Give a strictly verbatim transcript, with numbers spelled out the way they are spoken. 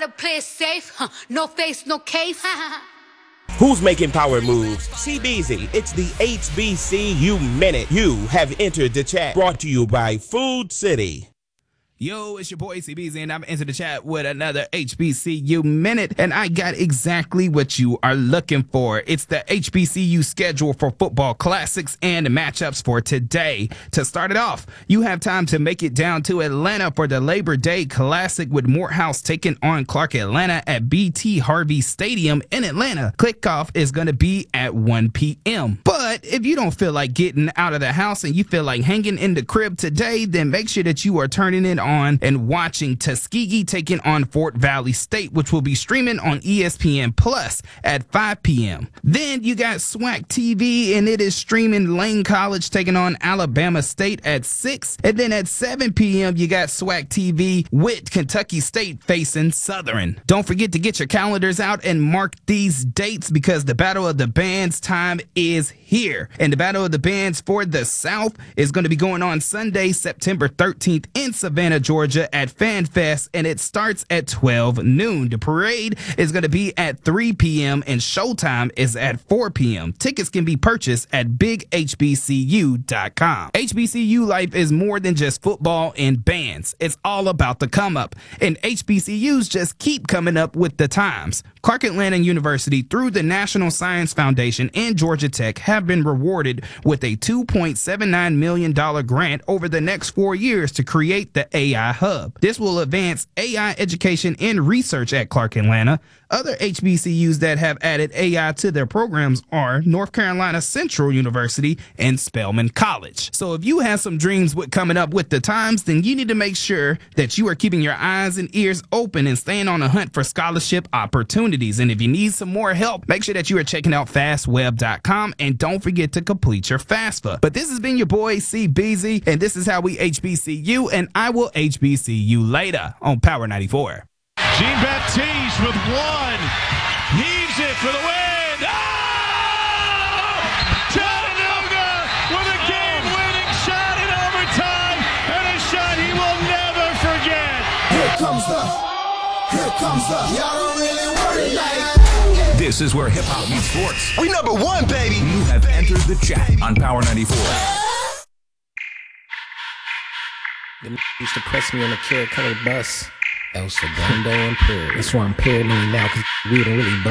Gotta play it safe, huh? No face, no case. Who's making power moves? C B Z. It's the H B C U Minute. You have entered the chat. Brought to you by Food City. Yo, it's your boy C B Z, and I'm into the chat with another H B C U Minute, and I got exactly what you are looking for. It's the H B C U schedule for football classics and matchups for today. To start it off, you have time to make it down to Atlanta for the Labor Day Classic with Morehouse taking on Clark Atlanta at B T Harvey Stadium in Atlanta. Kickoff is going to be at one p.m. But if you don't feel like getting out of the house and you feel like hanging in the crib today, then make sure that you are turning it on and watching Tuskegee taking on Fort Valley State, which will be streaming on E S P N Plus at five p.m. Then you got SWAC T V, and it is streaming Lane College taking on Alabama State at six. And then at seven p.m. you got SWAC T V with Kentucky State facing Southern. Don't forget to get your calendars out and mark these dates because the Battle of the Bands time is here. And the Battle of the Bands for the South is going to be going on Sunday, September thirteenth in Savannah, Georgia at FanFest, and it starts at twelve noon. The parade is going to be at three p.m. and showtime is at four p.m. Tickets can be purchased at big h b c u dot com. H B C U life is more than just football and bands. It's all about the come up, and H B C Us just keep coming up with the times. Clark Atlanta University, through the National Science Foundation and Georgia Tech, have been rewarded with a two point seven nine million dollars grant over the next four years to create the A I Hub. This will advance A I education and research at Clark Atlanta. Other H B C Us that have added A I to their programs are North Carolina Central University and Spelman College. So if you have some dreams with coming up with the times, then you need to make sure that you are keeping your eyes and ears open and staying on the hunt for scholarship opportunities. And if you need some more help, make sure that you are checking out fast web dot com and don't forget to complete your FAFSA. But this has been your boy C B Z, and this is how we H B C U, and I will H B C U later on Power ninety-four. Jean-Baptiste with one, heaves it for the win. Oh! Chattanooga with a game-winning shot in overtime, and a shot he will never forget. Here comes the, here comes the, y'all don't really worry like. This is where hip-hop meets sports. We number one, baby. You have entered the chat on Power ninety-four. They used to press me on the carrot colored bus. Elsa Bundo impaired. That's why I'm paranoid now, because we don't really